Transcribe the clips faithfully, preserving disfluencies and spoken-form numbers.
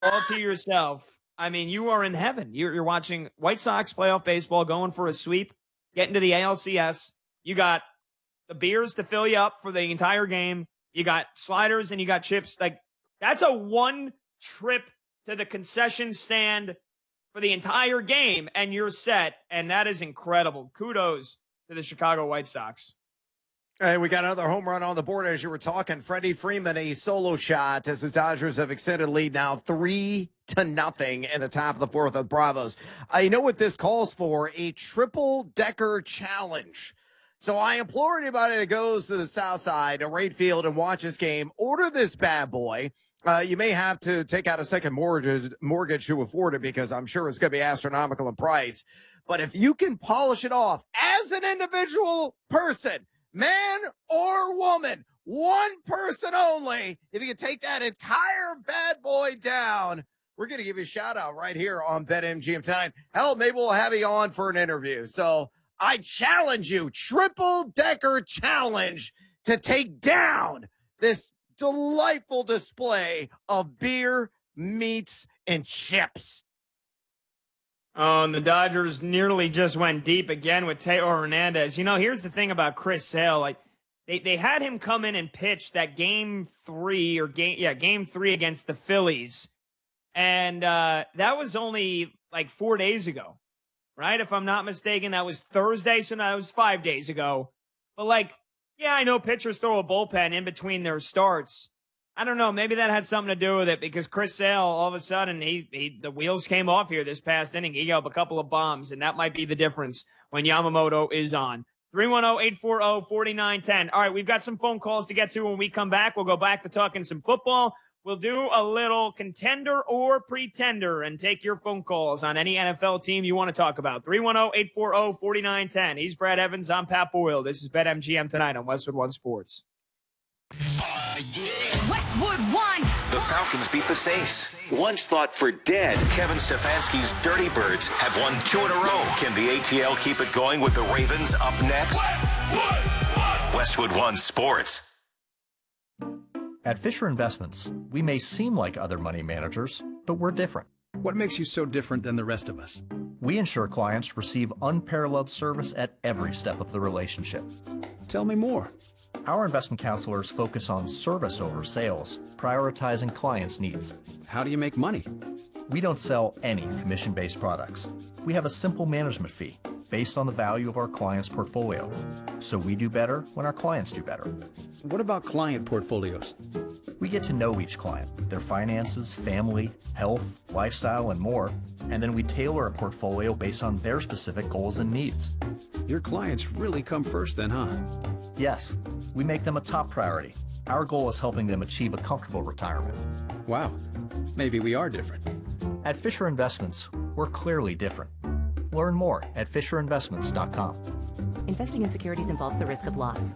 all to yourself, I mean, you are in heaven. You're, you're watching White Sox playoff baseball, going for a sweep, getting to the A L C S. You got the beers to fill you up for the entire game. You got sliders and you got chips. Like, that's a one trip to the concession stand for the entire game, and you're set. And that is incredible. Kudos to the Chicago White Sox. And we got another home run on the board as you were talking. Freddie Freeman, a solo shot as the Dodgers have extended lead now three to nothing in the top of the fourth of Bravos. Uh, you know what this calls for? A triple-decker challenge. So I implore anybody that goes to the south side of right field and watch this game, order this bad boy. Uh, you may have to take out a second mortgage, mortgage to afford it because I'm sure it's going to be astronomical in price. But if you can polish it off as an individual person, man or woman, one person only, if you can take that entire bad boy down, we're going to give you a shout out right here on BetMGM tonight. Hell, maybe we'll have you on for an interview. So I challenge you, triple decker challenge, to take down this delightful display of beer, meats, and chips. Oh, and the Dodgers nearly just went deep again with Teo Hernandez. You know, here's the thing about Chris Sale. Like, they, they had him come in and pitch that game three or game, yeah, game three against the Phillies. And uh, that was only like four days ago, right? If I'm not mistaken, that was Thursday. So now that was five days ago. But like, yeah, I know pitchers throw a bullpen in between their starts. I don't know. Maybe that had something to do with it because Chris Sale, all of a sudden, he, he the wheels came off here this past inning. He gave up a couple of bombs, and that might be the difference when Yamamoto is on. three one zero, eight four zero, four nine one zero. All right, we've got some phone calls to get to when we come back. We'll go back to talking some football. We'll do a little contender or pretender and take your phone calls on any N F L team you want to talk about. three one zero, eight four zero, four nine one zero. He's Brad Evans. I'm Pat Boyle. This is BetMGM tonight on Westwood One Sports. Uh, yeah. Westwood One. The Falcons beat the Saints. Once thought for dead, Kevin Stefanski's Dirty Birds have won two in a row. Can the A T L keep it going with the Ravens up next? Westwood One, Westwood One Sports. At Fisher Investments, we may seem like other money managers, but we're different. What makes you so different than the rest of us? We ensure clients receive unparalleled service at every step of the relationship. Tell me more. Our investment counselors focus on service over sales, prioritizing clients' needs. How do you make money? We don't sell any commission-based products. We have a simple management fee based on the value of our client's portfolio. So we do better when our clients do better. What about client portfolios? We get to know each client, their finances, family, health, lifestyle, and more, and then we tailor a portfolio based on their specific goals and needs. Your clients really come first then, huh? Yes, we make them a top priority. Our goal is helping them achieve a comfortable retirement. Wow, maybe we are different. At Fisher Investments, we're clearly different. Learn more at fisher investments dot com. Investing in securities involves the risk of loss.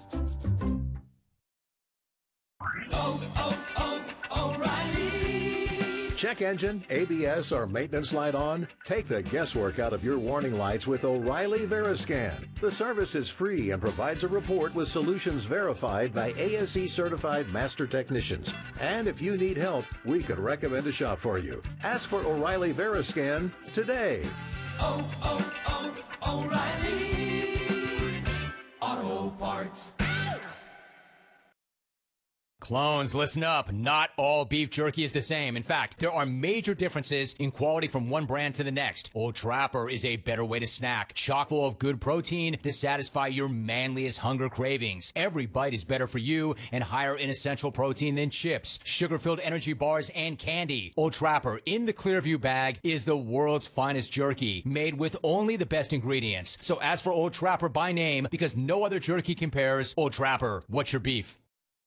Oh, oh, oh, O'Reilly. Check engine, A B S, or maintenance light on? Take the guesswork out of your warning lights with O'Reilly Veriscan. The service is free and provides a report with solutions verified by A S E certified master technicians. And if you need help, we could recommend a shop for you. Ask for O'Reilly Veriscan today. Oh, oh, oh, O'Reilly Auto Parts. Clones, listen up. Not all beef jerky is the same. In fact, there are major differences in quality from one brand to the next. Old Trapper is a better way to snack, chock full of good protein to satisfy your manliest hunger cravings. Every bite is better for you and higher in essential protein than chips, sugar-filled energy bars, and candy. Old Trapper in the Clearview bag is the world's finest jerky, made with only the best ingredients. So ask for Old Trapper by name because no other jerky compares. Old Trapper, what's your beef?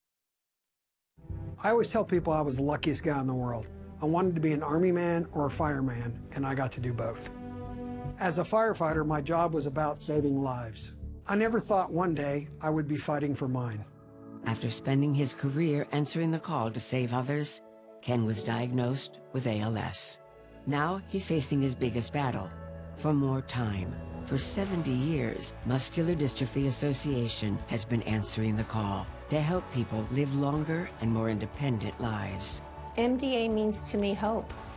I always tell people I was the luckiest guy in the world. I wanted to be an army man or a fireman, and I got to do both. As a firefighter, my job was about saving lives. I never thought one day I would be fighting for mine. After spending his career answering the call to save others, Ken was diagnosed with A L S. Now he's facing his biggest battle, for more time. For seventy years, Muscular Dystrophy Association has been answering the call to help people live longer and more independent lives. M D A means to me hope.